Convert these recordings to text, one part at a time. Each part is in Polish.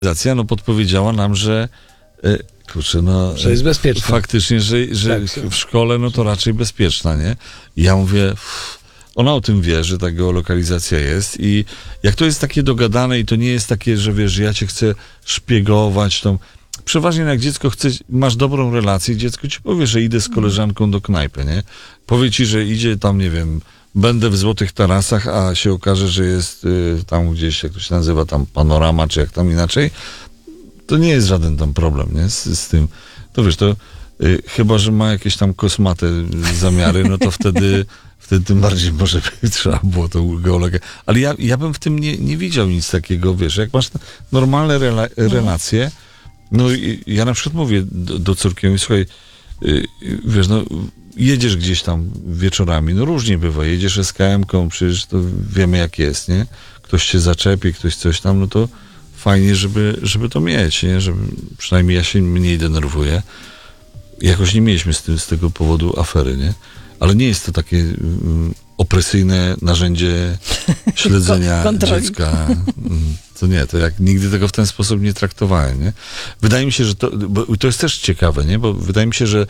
No podpowiedziała nam, że kurczę, no... Że jest bezpieczna. Faktycznie, że Tak. w szkole, no to raczej bezpieczna, nie? I ja mówię, ona o tym wie, że ta geolokalizacja jest i jak to jest takie dogadane i to nie jest takie, że wiesz, że ja cię chcę szpiegować, to przeważnie jak dziecko chce, masz dobrą relację, dziecko ci powie, że idę z koleżanką do knajpy, nie? Powie ci, że idzie tam, nie wiem, będę w Złotych Tarasach, a się okaże, że jest tam gdzieś, jak to się nazywa, tam Panorama, czy jak tam inaczej, to nie jest żaden tam problem, nie? Z tym. To wiesz, to chyba, że ma jakieś tam kosmate zamiary, no to wtedy tym bardziej może by trzeba było tą geologię. Ale ja bym w tym nie widział nic takiego, wiesz, jak masz normalne relacje, no i ja na przykład mówię do córki, mówię, słuchaj, wiesz, no jedziesz gdzieś tam wieczorami, no różnie bywa, jedziesz SKM-ką, przecież to wiemy jak jest, nie? Ktoś cię zaczepi, ktoś coś tam, no to fajnie, żeby to mieć, nie? Żeby, przynajmniej ja się mniej denerwuję. Jakoś nie mieliśmy z tego powodu afery, nie? Ale nie jest to takie opresyjne narzędzie śledzenia dziecka. To nie, to jak nigdy tego w ten sposób nie traktowałem, nie? Wydaje mi się, że bo to jest też ciekawe, nie? Bo wydaje mi się, że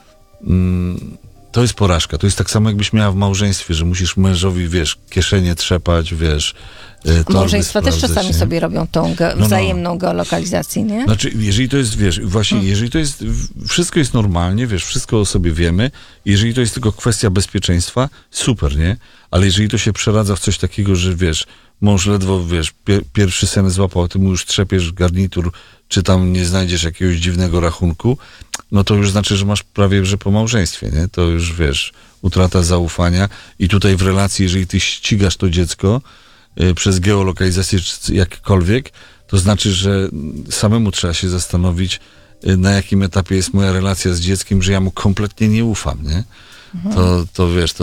to jest porażka. To jest tak samo, jakbyś miała w małżeństwie, że musisz mężowi, wiesz, kieszenie trzepać, wiesz, małżeństwa też czasami nie? sobie robią tą wzajemną geolokalizację, nie? Znaczy, jeżeli to jest, wiesz, właśnie, jeżeli to jest, wszystko jest normalnie, wiesz, wszystko o sobie wiemy, jeżeli to jest tylko kwestia bezpieczeństwa, super, nie? Ale jeżeli to się przeradza w coś takiego, że wiesz, mąż ledwo, wiesz, pierwszy sen złapał, a ty mu już trzepiesz garnitur, czy tam nie znajdziesz jakiegoś dziwnego rachunku, no to już znaczy, że masz prawie, że po małżeństwie, nie? To już, wiesz, utrata zaufania i tutaj w relacji, jeżeli ty ścigasz to dziecko przez geolokalizację czy jakkolwiek, to znaczy, że samemu trzeba się zastanowić, na jakim etapie jest moja relacja z dzieckiem, że ja mu kompletnie nie ufam, nie? To wiesz,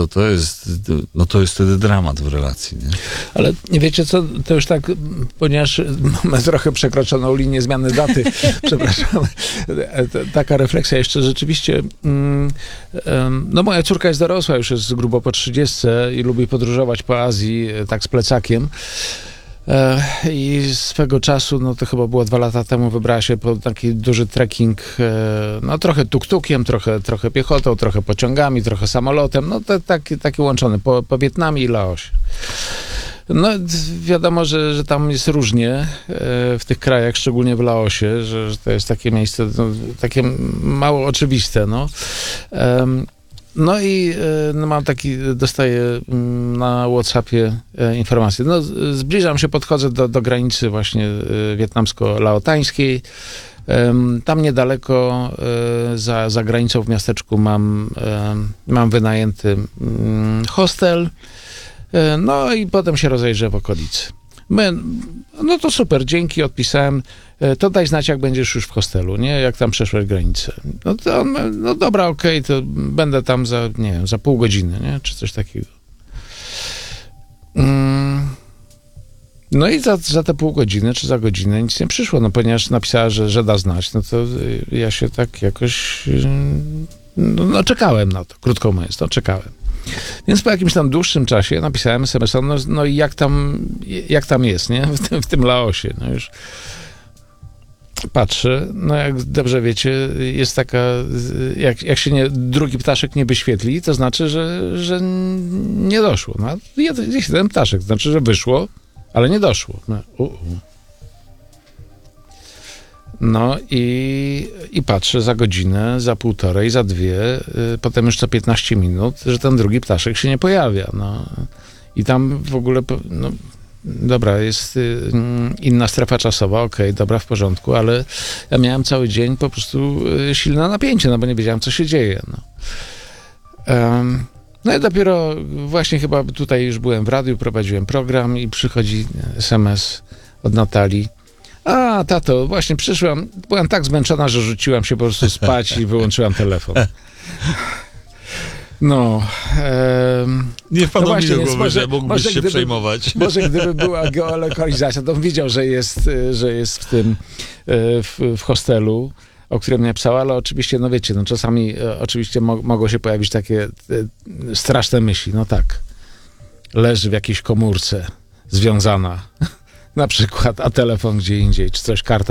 to jest wtedy dramat w relacji, nie? Ale nie wiecie co, to już tak, ponieważ mamy trochę przekroczoną linię zmiany daty, przepraszam, taka refleksja jeszcze rzeczywiście, no moja córka jest dorosła, już jest grubo po 30 i lubi podróżować po Azji, tak z plecakiem. I swego czasu, no to chyba było 2 lata temu, wybrała się po taki duży trekking, no trochę tuk-tukiem, trochę piechotą, trochę pociągami, trochę samolotem, no taki łączony po Wietnamie i Laosie. No wiadomo, że tam jest różnie w tych krajach, szczególnie w Laosie, że to jest takie miejsce, no, takie mało oczywiste, no. No i dostaję na WhatsAppie informację. No, zbliżam się, podchodzę do granicy właśnie wietnamsko-laotańskiej. Tam niedaleko, za granicą w miasteczku mam wynajęty hostel. No i potem się rozejrzę w okolicy. No to super, dzięki, odpisałem. To daj znać, jak będziesz już w hostelu, nie? Jak tam przeszłeś granicę. No to no dobra, okej, to będę tam za pół godziny, nie? Czy coś takiego. No i za te pół godziny, czy za godzinę nic nie przyszło, no ponieważ napisała, że da znać, no to ja się tak jakoś no czekałem na to, krótko mówiąc, czekałem. Więc po jakimś tam dłuższym czasie napisałem SMS-a, no i jak tam jest, nie? W tym Laosie, no już patrzę, no jak dobrze wiecie, jest taka, jak się drugi ptaszek nie wyświetli, to znaczy, że nie doszło. No, jest jeden ptaszek, to znaczy, że wyszło, ale nie doszło. No i patrzę za godzinę, za półtorej, za 2, potem już co 15 minut, że ten drugi ptaszek się nie pojawia. No. I tam w ogóle, no dobra, jest inna strefa czasowa, okej, dobra, w porządku, ale ja miałem cały dzień po prostu silne napięcie, no bo nie wiedziałem, co się dzieje. No. No i dopiero właśnie chyba tutaj już byłem w radiu, prowadziłem program i przychodzi SMS od Natalii. A, tato, właśnie przyszłam, byłam tak zmęczona, że rzuciłam się po prostu spać i wyłączyłam telefon. No. Nie wpadło No mi właśnie, do głowy, że mógłbyś się gdyby, przejmować. Może gdyby była geolokalizacja, to bym wiedział, że jest w tym w hostelu, o którym napisała, ale oczywiście, no wiecie, no czasami oczywiście mogą się pojawić takie straszne myśli. No tak, leży w jakiejś komórce związana na przykład, a telefon gdzie indziej, czy coś, karta